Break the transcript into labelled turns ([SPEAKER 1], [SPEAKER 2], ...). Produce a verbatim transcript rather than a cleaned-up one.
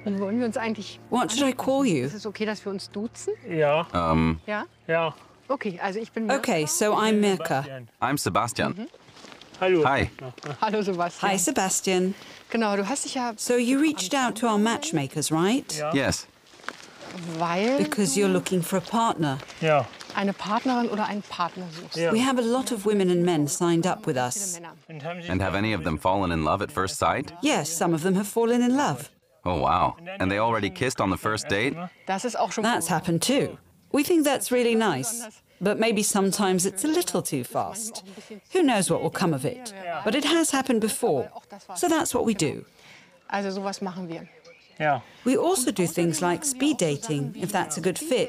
[SPEAKER 1] Wollen wir uns eigentlich...
[SPEAKER 2] What should I call you?
[SPEAKER 1] Ist es okay, dass wir uns duzen?
[SPEAKER 3] Ja,
[SPEAKER 4] Um,
[SPEAKER 1] Ja?
[SPEAKER 3] ja.
[SPEAKER 1] Okay, also ich bin... Mirka.
[SPEAKER 2] Okay, so I'm Mirka.
[SPEAKER 3] Sebastian.
[SPEAKER 4] I'm Sebastian.
[SPEAKER 3] Hallo.
[SPEAKER 4] Hi.
[SPEAKER 1] Hallo Sebastian.
[SPEAKER 2] Hi, Sebastian.
[SPEAKER 1] Genau, du hast dich ja...
[SPEAKER 2] So you reached out to our matchmakers, right?
[SPEAKER 3] Ja.
[SPEAKER 4] Yes.
[SPEAKER 1] Weil
[SPEAKER 2] Because you're looking for a partner.
[SPEAKER 3] Ja.
[SPEAKER 1] eine Partnerin oder einen Partner suchst.
[SPEAKER 3] Ja.
[SPEAKER 2] We have a lot of women and men signed up with
[SPEAKER 1] Viele
[SPEAKER 2] us.
[SPEAKER 1] Männer.
[SPEAKER 3] Und haben Sie
[SPEAKER 4] And have any of them fallen in love at first sight?
[SPEAKER 2] Yes, some of them have fallen in love.
[SPEAKER 4] Oh, wow. And they already kissed on the first date?
[SPEAKER 1] Das ist auch schon
[SPEAKER 2] That's
[SPEAKER 1] gut.
[SPEAKER 2] happened too. We think that's really nice. But maybe sometimes it's a little too fast. Who knows what will come of it? But it has happened before. So that's what we do.
[SPEAKER 1] Also sowas machen wir.
[SPEAKER 3] Ja.
[SPEAKER 2] We also do things like speed dating, if that's a good fit.